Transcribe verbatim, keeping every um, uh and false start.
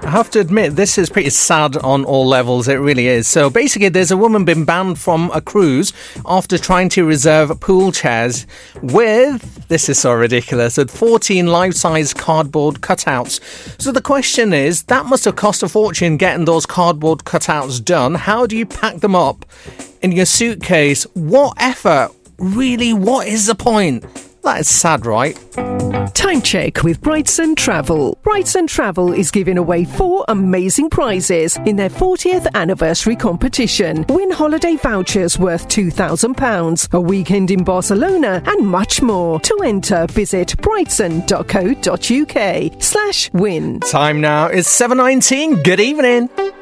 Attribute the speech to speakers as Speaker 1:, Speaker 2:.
Speaker 1: I have to admit, this is pretty sad on all levels. It really is. So basically, there's a woman been banned from a cruise after trying to reserve pool chairs with, this is so ridiculous, with fourteen life-size cardboard cutouts. So the question is, that must have cost a fortune getting those cardboard cutouts done. How do you pack them up in your suitcase? What effort? Really, what is the point? That is sad, right?
Speaker 2: Time check with Brightson Travel. Brightson Travel is giving away four amazing prizes in their fortieth anniversary competition. Win holiday vouchers worth two thousand pounds, a weekend in Barcelona, and much more. To enter, visit brightson.co.uk slash win.
Speaker 1: Time now is seven nineteen. Good evening.